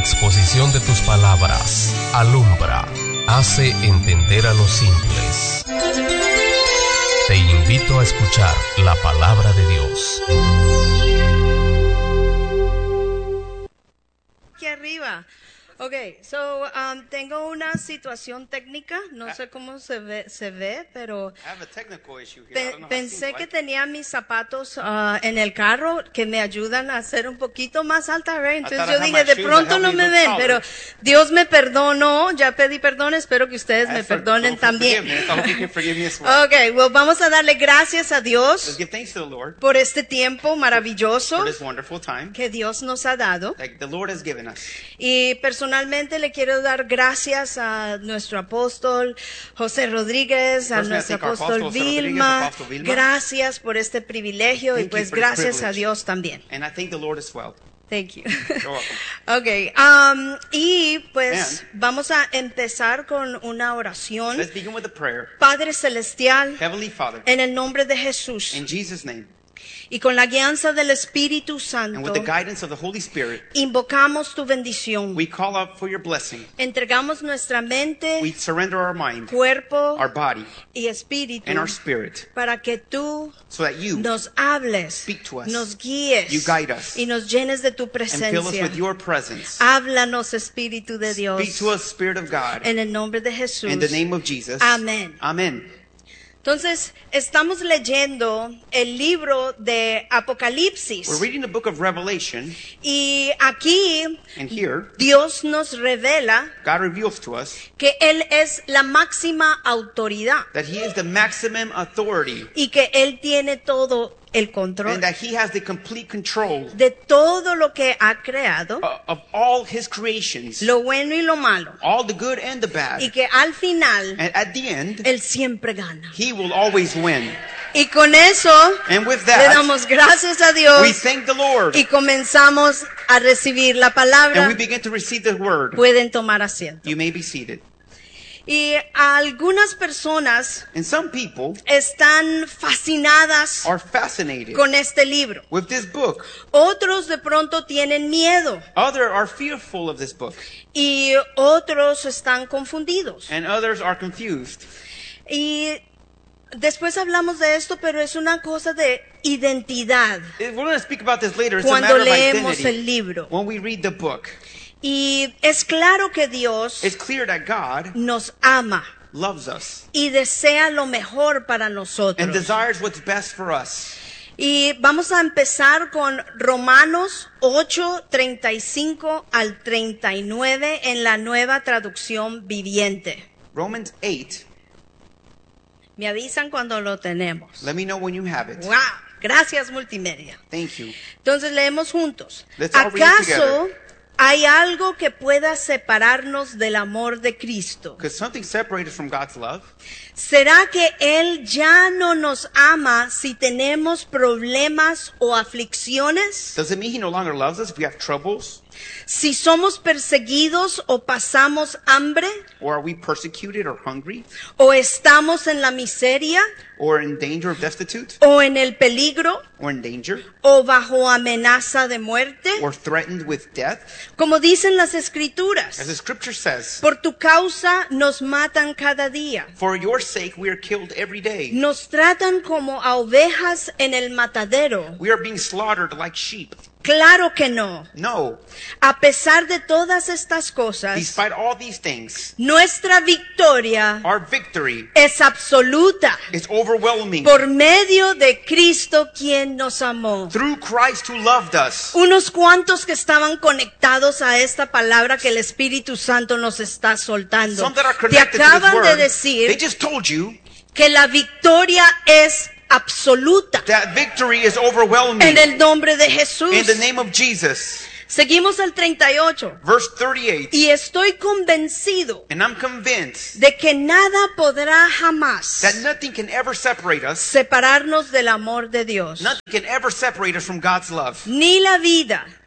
exposición de tus palabras alumbra, hace entender a los simples. Te invito a escuchar la palabra de Dios. Aquí arriba. Okay, so tengo una situación técnica, no sé cómo se ve, pero pensé que tenía mis zapatos en el carro que me ayudan a hacer un poquito más alta, ¿right? Entonces yo dije, de pronto no me ven, pero Dios me perdonó, ya pedí perdón, espero que ustedes me perdonen también. Okay, well, vamos a darle gracias a Dios por este tiempo maravilloso que Dios nos ha dado. Y personalmente le quiero dar gracias a nuestro apóstol José Rodríguez, a nuestro apóstol Vilma. Gracias por este privilegio y pues gracias a Dios también. Thank you. Okay, y pues vamos a empezar con una oración. Padre Celestial, en el nombre de Jesús. Y con la guianza del Espíritu Santo, invocamos tu bendición. Entregamos nuestra mente, cuerpo y espíritu para que tú nos hables, nos guíes y nos llenes de tu presencia. Háblanos, Espíritu de Dios. En el nombre de Jesús. Amén. Entonces, estamos leyendo el libro de Apocalipsis. We're reading the book of Revelation. Y aquí, And here, Dios nos revela God reveals to us que Él es la máxima autoridad. that He is the maximum authority. Y que Él tiene todo el control. And that He has the complete control De todo lo que ha creado. of all His creations. Lo bueno y lo malo. All the good and the bad. Y que al final, And at the end, Él siempre gana. He will always win. Y con eso, And with le that, damos gracias a Dios. we thank the Lord. Y comenzamos a recibir la And palabra. we begin to receive the word. Pueden tomar asiento. You may be seated. Y algunas personas And some people están fascinadas are fascinated con este libro. with this book. Otros de pronto tienen miedo Others are fearful of this book. y otros están confundidos. And others are confused. Y después hablamos de esto, pero es una cosa de identidad We're going to speak about this later. It's a cuando matter of leemos identity. el libro. When we read the book, Y es claro que Dios it's clear that God nos ama loves us y desea lo mejor para and nosotros. desires what's best for us. Y vamos a empezar con Romanos 8:35 al 39 en la Nueva Traducción Viviente. Romans 8. Me avisan cuando lo tenemos. Let me know when you have it. ¡Wow! Gracias, multimedia. Thank you. Entonces leemos juntos. Let's all read ¿Acaso together. hay algo que pueda separarnos del amor de Cristo? Could something separate us from God's love? ¿Será que Él ya no nos ama si tenemos problemas o aflicciones? Does it mean He no longer loves us if we have troubles? ¿Si somos perseguidos o pasamos hambre? Or are we persecuted or hungry? ¿O estamos en la miseria? Or in danger of destitute? ¿O en el peligro? Or in danger? ¿O bajo amenaza de muerte? Or threatened with death? Como dicen las As Escrituras, the scripture says, por tu causa nos matan cada día. for your sake we are killed every day. Nos tratan como a ovejas en el matadero. We are being slaughtered like sheep. Claro que no. No. A pesar de todas estas cosas, Despite all these things, nuestra victoria our victory es absoluta is overwhelming por medio de Cristo quien nos amó. through Christ who loved us. Unos cuantos que estaban conectados a esta palabra que el Espíritu Santo nos está soltando. Some that are Te connected to this acaban de word, they decir just told you que la victoria es absoluta that victory is overwhelming en el nombre de Jesús. in the name of Jesus. Seguimos al 38. Verse 38. Y estoy convencido And I'm convinced de que nada podrá jamás that nothing can ever separate us. separarnos del amor de Dios. Nothing can ever separate us from God's love. Ni la vida,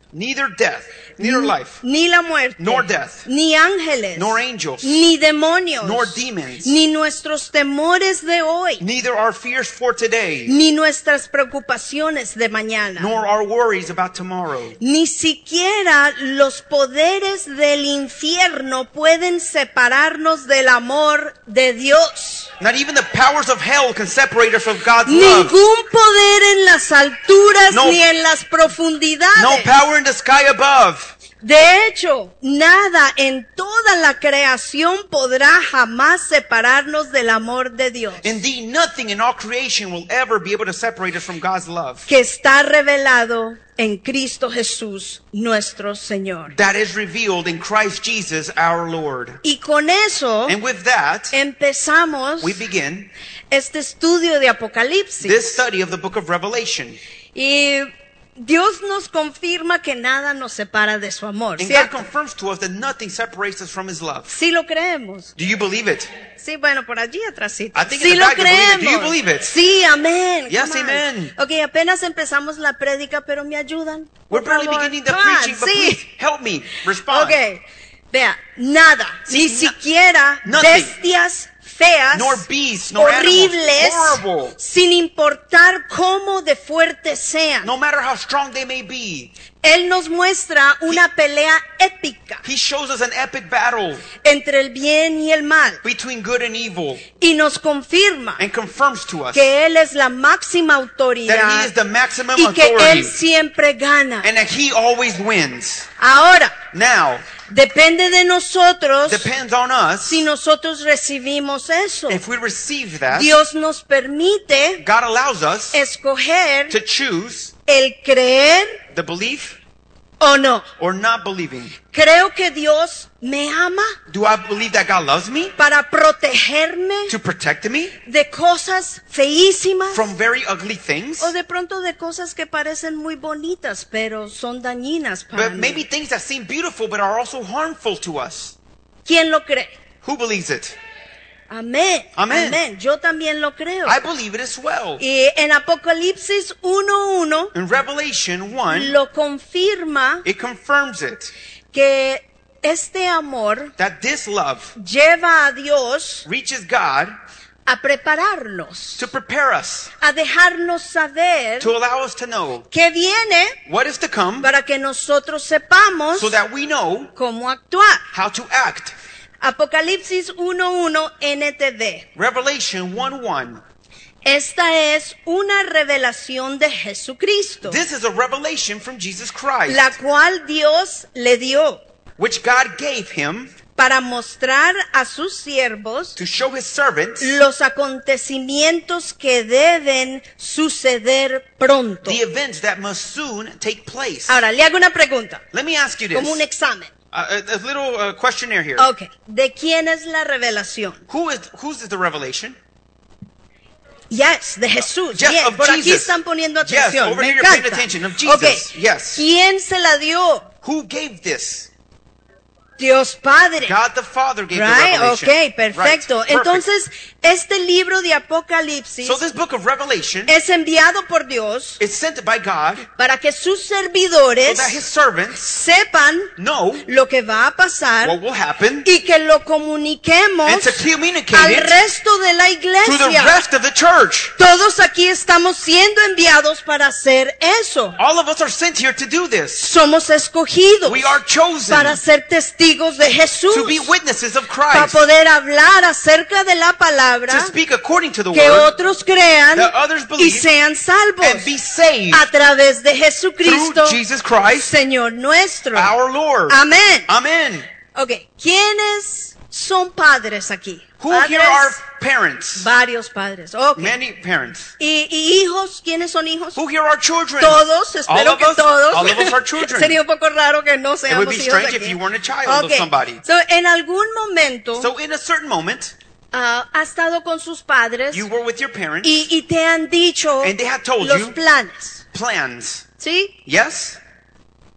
neither death, neither life, ni la muerte, nor death, ni ángeles, nor angels, ni demonios, nor demons, ni nuestros temores de hoy, neither our fears for today, ni nuestras preocupaciones de mañana, nor our worries about tomorrow. ni siquiera los poderes del infierno pueden separarnos del amor de Dios. Not even the powers of hell can separate us from God's love. Ningún poder en las alturas No. ni en las profundidades. No power in the sky above. De hecho, nada en toda la creación podrá jamás separarnos del amor de Dios, Indeed, nothing in all creation will ever be able to separate us from God's love. que está revelado en Cristo Jesús, nuestro Señor. That is revealed in Christ Jesus our Lord. Y con eso And with that, empezamos we begin este estudio de Apocalipsis. this study of the book of Revelation. Y Dios nos confirma que nada nos separa de su amor, And God ¿cierto? confirms to us that nothing separates us from His love. Sí lo creemos. Do you believe it? Sí, bueno, por allí atrásito. I think Sí in the lo back you believe it. Do you creemos. believe it? Sí, amén. Yes, Come on. amen. Ok, apenas empezamos la prédica, pero ¿me ayudan? We're Por barely favor. beginning the Come on, preaching, but sí. please help me respond. Ok, vea, nada, Sí, ni siquiera nothing. bestias feas, Nor beasts, nor horribles, animals, horrible. sin importar cómo de fuertes sean. No matter how strong they may be, Él nos muestra una pelea épica He shows us an epic battle entre el bien y el mal between good and evil y nos confirma and confirms to us que Él es la máxima that He autoridad is the maximum y que Él authority siempre gana. and that He always wins. Ahora, Now, depende de nosotros depends on us si nosotros recibimos eso. if we receive that. Dios nos permite God allows us escoger to choose el creer the belief o no. or not believing. Creo que Dios me ama Do I believe that God loves me para protegerme to protect me de cosas feísimas from very ugly things? o de pronto de cosas que parecen muy bonitas pero son dañinas para But mí. maybe things that seem beautiful but are also harmful to us. ¿Quién lo cree? Who believes it? Amén. Amén. Amén. Yo también lo creo. I believe it as well. Y en Apocalipsis 1:1 In Revelation 1, lo confirma it confirms it. que este amor That this love lleva a Dios reaches God a prepararnos, to prepare us, a dejarnos saber to allow us to know que viene what is to come para que nosotros sepamos so that we know cómo actuar. how to act. Apocalipsis 1:1 NTV. Revelation 1:1. Esta es una revelación de Jesucristo, This is a revelation from Jesus Christ, la cual Dios le dio which God gave him para mostrar a sus siervos to show his servants los acontecimientos que deben suceder pronto. the events that must soon take place. Ahora, le hago una pregunta, Let me ask you this. como un examen. A little questionnaire here. Ok, ¿de quién es la revelación? Whose is the revelation? Yes, de Jesús. Yes, Bien, of por aquí Jesus. están poniendo Yes, atención. over Me here you're paying encanta. attention. Of Jesus. Ok, Yes. ¿quién se la dio? Who gave this? Dios Padre. God the Father gave the Right, revelation. ok, perfecto. Right, perfect. Entonces, este libro de Apocalipsis So this book of Revelation es enviado por Dios is sent by God para que sus so servidores that his servants sepan know lo que va a pasar what will happen y que lo comuniquemos and to communicate al it resto de la to the iglesia. rest of the church. Todos aquí estamos siendo enviados para hacer eso. All of us are sent here to do this. Somos escogidos We are chosen para ser testigos de Jesús, to be witnesses of para Christ, poder hablar acerca de la to palabra, speak according to the que word, otros crean that others y believe sean salvos and be saved a través de through Jesucristo, Jesus Christ, Señor nuestro. our Lord. Amén. Amen. Ok, ¿quiénes son padres aquí? Who here are Padres, parents? varios padres. Ok. Many parents. ¿Y hijos? ¿Quiénes son hijos? Who here are children? Todos, All espero of que us? todos. All of us are children. Sería un poco raro que no It seamos would be hijos strange aquí. if you weren't a child of Ok, somebody. so, en algún momento So in a certain moment, ha estado con sus padres you were with your parents, y te han dicho and they had told los you planes, plans. ¿sí? Yes?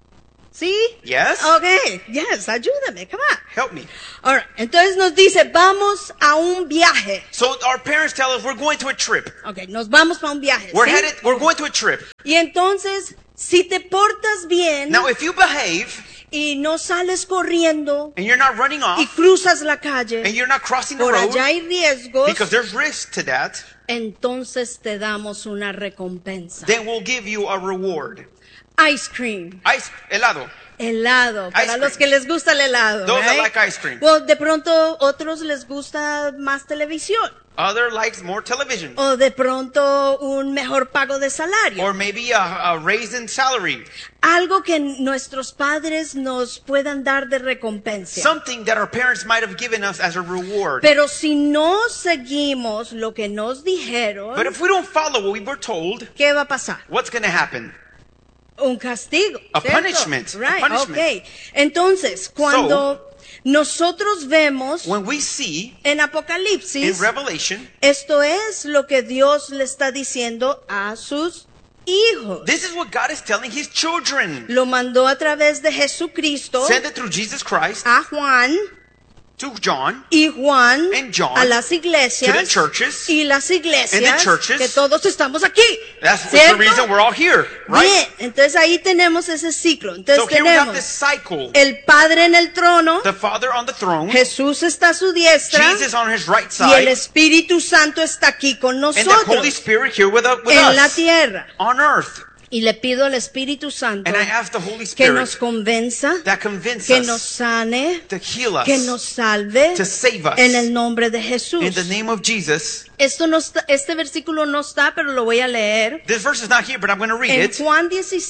¿Sí? Yes. Okay, yes, ayúdame, come on. Help me. All right. Entonces nos dice, vamos a un viaje. So our parents tell us we're going to a trip. Okay, nos vamos para un viaje. We're ¿sí? going to a trip. Y entonces, si te portas bien Now if you behave y no sales corriendo and you're not running y off cruzas la and calle, you're not crossing the por road allá hay riesgos, because there's risk to that, entonces te damos una recompensa. then we'll give you a reward. Ice cream. Helado. Helado, para Ice los cream. que les gusta el helado. Those that right? like ice cream. Well, de pronto otros les gusta más televisión. Other likes more television. O de pronto un mejor pago de salario. Or maybe a raise in salary. Algo que nuestros padres nos puedan dar de recompensa. Something that our parents might have given us as a reward. Pero si no seguimos lo que nos dijeron, But if we don't follow what we were told, ¿qué va a pasar? what's going to happen? Un castigo. A ¿cierto? punishment, a Right, punishment. okay. Entonces, cuando nosotros vemos When we see en in Apocalipsis, Revelation, esto es lo que Dios le está diciendo a sus hijos. this is what God is telling His children. Lo mandó a través de Jesucristo Send it through Jesus Christ a Juan to John y Juan and John a las to the iglesias churches. y las iglesias and the churches. que todos estamos aquí. That's the ¿cierto? reason we're all here, right? Bien, entonces ahí tenemos ese ciclo. Entonces So here we have tenemos this cycle. el Padre en el trono, The Father on the throne, Jesús está a su diestra Jesus on His right y el side, Espíritu Santo está aquí con and the Holy nosotros Spirit here with en la us tierra. on earth. Y le pido al Espíritu Santo And I ask the Holy que nos Spirit convenza, that convince que nos us, sane, to heal us, que nos salve to save us. en el nombre de Jesús. In the name of Jesus. Esto no está, este versículo no está, pero lo voy a leer. This verse is not here, but I'm going to read En it. Juan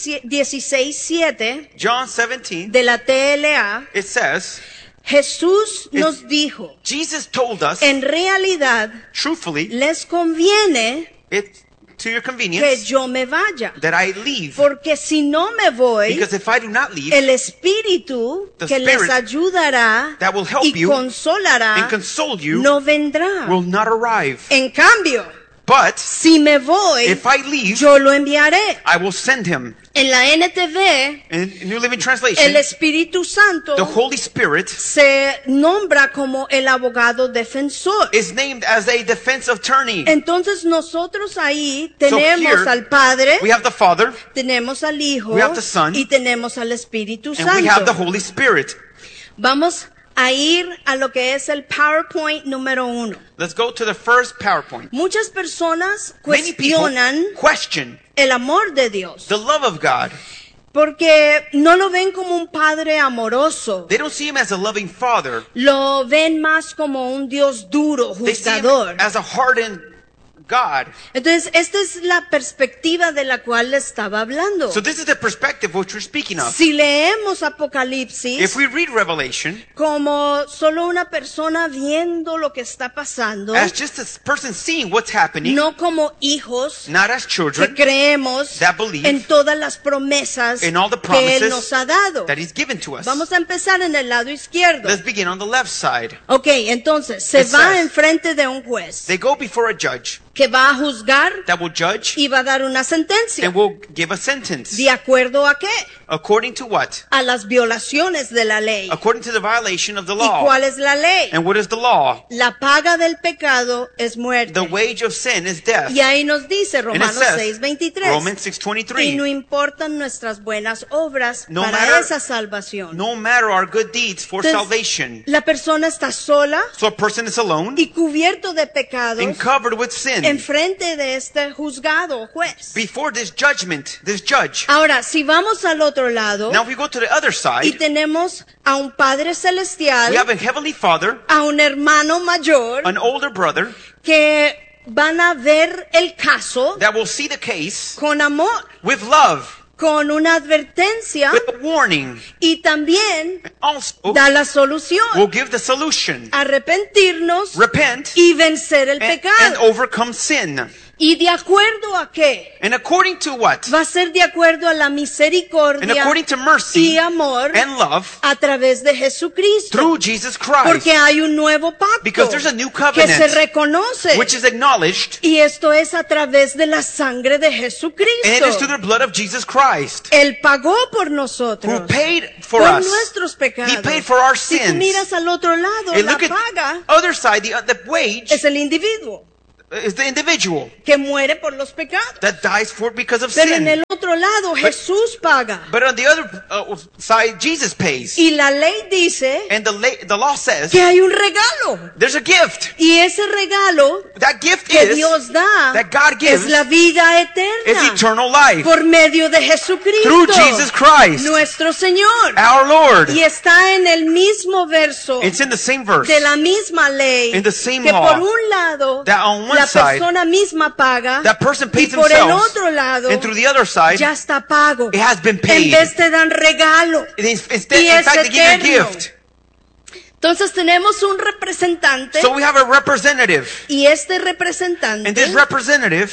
16:7 John 17, de la TLA, it says, Jesús nos dijo, Jesus told us, en realidad truthfully, les conviene to your que convenience, yo me vaya, that I leave. porque si no me voy, Because if I do not leave, el Espíritu The que les Spirit ayudará that will help y you consolará and console you no vendrá. will not arrive. En cambio, But si me voy, if I leave, yo lo enviaré. I will send him. En la NTV, In New Living el Translation, Espíritu Santo the Holy Spirit se nombra como el abogado defensor. is named as a defense attorney. Entonces nosotros ahí tenemos here, al Padre, We have the Father tenemos al Hijo we have the Son, y tenemos al Espíritu and we have the Santo. Holy Spirit. Vamos a ir a lo que es el PowerPoint número 1. Let's go to the first PowerPoint. Muchas personas Many people cuestionan question el amor de Dios the love of God. porque no lo ven como un Padre amoroso. They don't see Him as a loving Father. Lo ven más como un Dios duro, They see Him juzgador. as a hardened God. Entonces, esta es la perspectiva de la cual le estaba hablando. So this is the perspective which we're speaking of. Si leemos Apocalipsis If we read Revelation como solo una persona viendo lo que está pasando, as just a person seeing what's happening, no como hijos not as que children creemos that believe en todas las promesas in all the que Él promises nos ha dado. that He's given to us. Vamos a empezar en el lado izquierdo. Let's begin on the left side. Ok, entonces se It va says- enfrente de un juez They go before a judge que va a juzgar that will judge y va a dar una sentencia. and will give a sentence. ¿De acuerdo a qué? According to what? A las violaciones de la ley. According to the violation of the ¿Y law. cuál es la ley? And what is the law? La paga del pecado es muerte. The wage of sin is death. Y ahí nos dice And it Romanos says, 6:23. Romans Y 6:23, no importan nuestras buenas obras No para matter- esa salvación. no matter our good deeds for Entonces, salvation. la persona está sola So a person is alone y cubierto de pecados and covered with sin enfrente de este juzgado o juez. before this judgment, this judge. Ahora, si vamos al otro lado Now if we go to the other y side, tenemos a un Padre Celestial, we have a heavenly Father, a un hermano mayor an older brother que van a ver el caso that will see the case con amor, with love, con una advertencia with a warning. y también Also da la solución. will give the solution. Arrepentirnos Repent y vencer el and pecado. overcome sin. ¿Y de acuerdo a qué? And according to what? Va a ser de acuerdo a la And misericordia according to y mercy amor and love a través de Jesucristo. through Jesus Christ. Porque hay un nuevo pacto Because there's a new que covenant se reconoce. which is acknowledged, Y esto es a través de la sangre de and it is Jesucristo. through the blood of Jesus Christ, Él pagó por who nosotros, paid for por us. nuestros pecados. He paid for our Si tú sins. miras al otro lado, And la look at paga the other side, the wage es el individuo is the individual que muere por los pecados. that dies for because of Pero en sin. el otro lado, Jesús paga. But on the other side, Jesus pays. Y la ley dice And the law says que hay un regalo. there's a gift. Y ese regalo That gift que is Dios da that God gives es la vida is eterna eternal life por medio de Jesucristo, through Jesus Christ, nuestro Señor. our Lord. Y está en el mismo verso It's in the same verse. de la misma ley In the same que law, por un lado that on one la side, persona misma paga that person y pays por el themselves, otro lado and through the other side, ya está pago. it has been En paid. vez te dan regalo. Instead, Y in es fact, they give you a eterno. gift. Entonces tenemos un representante So we have a representative. y este And representante this representative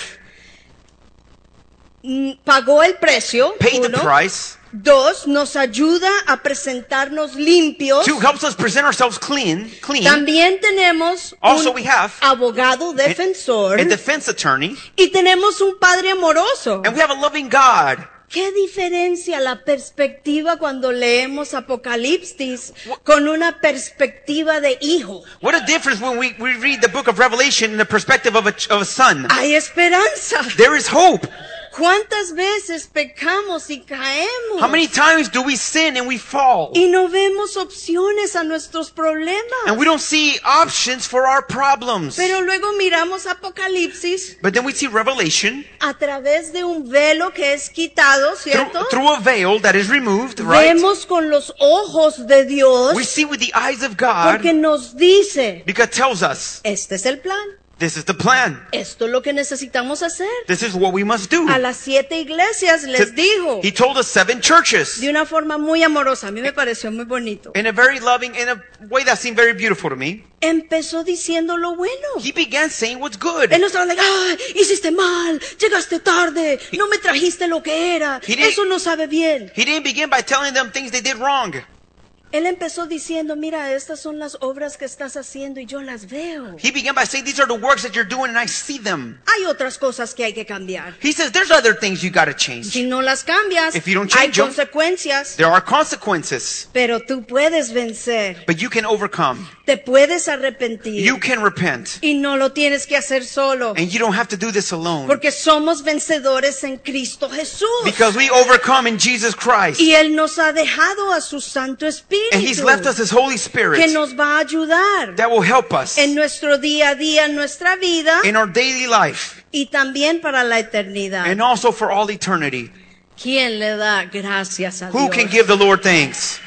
pagó el precio. paid the Uno. price. Dos, nos ayuda a presentarnos limpios. Two, helps us present ourselves clean. También tenemos Also, un we have abogado defensor a defense attorney. y tenemos un padre amoroso. And we have a loving God. ¿Qué diferencia la perspectiva cuando leemos Apocalipsis con una perspectiva de hijo? What a difference when we read the book of Revelation in the perspective of a son. Hay esperanza. There is hope. ¿Cuántas veces pecamos y caemos? How many times do we sin and we fall? Y no vemos opciones a nuestros problemas. And we don't see options for our problems. Pero luego miramos Apocalipsis But then we see Revelation a través de un velo que es quitado, ¿cierto? through a veil that is removed, right? Vemos con los ojos de Dios We see with the eyes of God porque nos dice, because it tells us este es el plan, this is the plan. esto es lo que necesitamos hacer. This is what we must do. A las 7 iglesias les dijo He told us 7 churches de una forma muy amorosa, a mí me pareció muy bonito. in a very loving, in a way that seemed very beautiful to me. Empezó diciendo lo bueno. He began saying what's good. Él no estaba like, ay, hiciste mal, llegaste tarde, no me trajiste lo que era, He didn't- eso no sabe bien. He didn't begin by telling them things they did wrong. Él empezó diciendo, mira, estas son las obras que estás haciendo y yo las veo. He began by saying, these are the works that you're doing and I see them. Hay otras cosas que hay que cambiar. He says, there's other things you gotta change. Si no las cambias, If you don't hay change them, consecuencias, There are consequences, pero tú puedes vencer, but you can overcome. te puedes arrepentir You can repent. y no lo tienes que hacer solo, And you don't have to do this alone. porque somos vencedores en Cristo Jesús. Because we overcome in Jesus Christ. Y Él nos ha dejado a su Santo And He's Espíritu left us His Holy que Spirit nos va a ayudar that will help us en nuestro día a día, en nuestra vida in our daily life y también para la eternidad. and also for all eternity. ¿Quién le da gracias a Who Dios? can give the Lord thanks?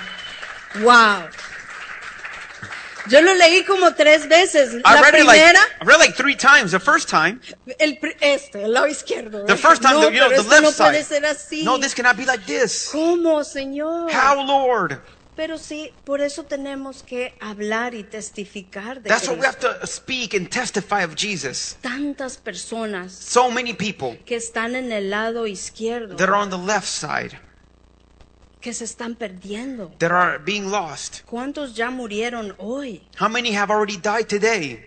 Wow. Yo lo leí como 3 veces. I La read it primera, I read like 3 times. The first time, el lado izquierdo. the first time, no, you know, pero the esto no left puede side. ser así. No, this cannot be like this. ¿Cómo, Señor? How, Lord? Pero sí, por eso tenemos que hablar y testificar de That's what we have Cristo. to speak and testify of Jesus. Tantas personas So many people que están en el lado izquierdo, that are on the left side, que se están perdiendo. that are being lost. ¿Cuántos ya murieron hoy? How many have already died today?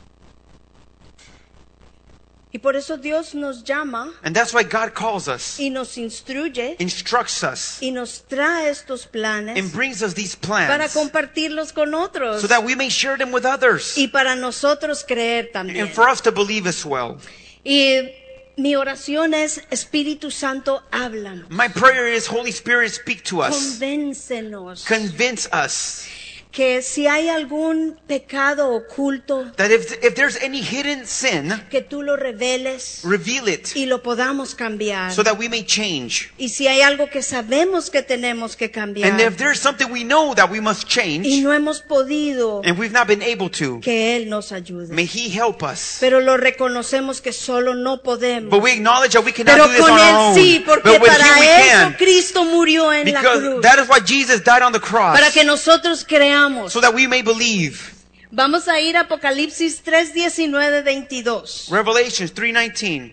Y por eso Dios nos llama And that's why God calls us, y nos instruye instructs us, y nos trae estos and planes brings us these para plans compartirlos con otros so that we may share them with others y para nosotros creer también. and for us to believe as well. Y mi oración es, Espíritu Santo, háblanos, My prayer is, Holy Spirit, speak to us. convéncenos Convince us que si hay algún pecado oculto, that if there's any hidden sin, que tú lo reveles reveal it y lo podamos cambiar. so that we may change. Y si hay algo que sabemos que tenemos que cambiar And if there's something we know that we must y change no hemos podido, and we've not been able to, que Él nos ayude. may He help us. Pero lo reconocemos que solo no podemos. But we acknowledge that we cannot Pero do this con on our Él own. sí, porque But with Him para we eso can. Cristo murió en la Because cruz. that is why Jesus died on the cross. Para que nosotros creamos. So that we may believe. Vamos a ir a Apocalipsis 3:19, 22. Revelations 3:19.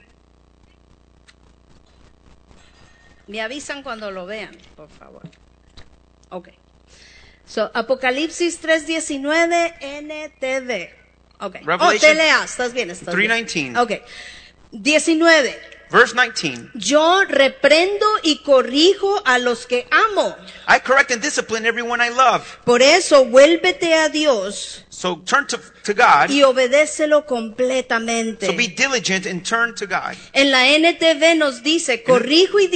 Me avisan cuando lo vean, por favor. Okay. So, Apocalipsis 3:19 NTV. Okay. Revelation te leas, estás bien, estás 3:19. bien. Okay. 19. Verse 19. Yo reprendo y corrijo a los que amo. I correct and discipline everyone I love. Por eso, vuélvete a Dios So turn to God. y obedécelo completamente. So be diligent and turn to God. En la NTV nos dice, corrijo y